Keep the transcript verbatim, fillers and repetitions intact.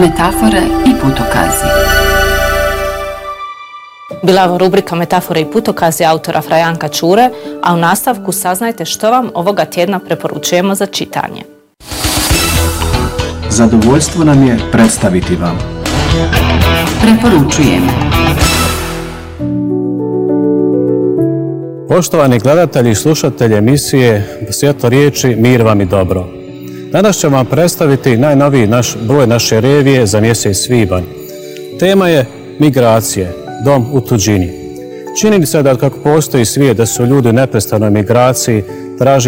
Metafore i putokazi. Bila je rubrika Metafore i putokazi autora Frajanka Čure, a u nastavku saznajte što vam ovoga tjedna preporučujemo za čitanje. Zadovoljstvo nam je predstaviti vam. Preporučujemo. Poštovani gledatelji i slušatelji emisije Svjetlo riječi, mir vam i dobro. Danas ćemo vam predstaviti najnoviji naš, broj naše revije za mjesec svibanj. Tema je migracije, dom u tuđini. Čini mi se da kako postoji svijet da su ljudi u neprestanoj migraciji, traži